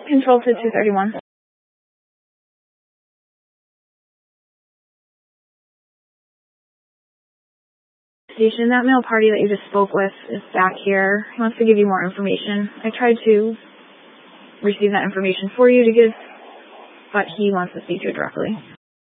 Control to 231. Station, that male party that you just spoke with is back here. He wants to give you more information. I tried to receive that information for you to give, but he wants to speak to you directly.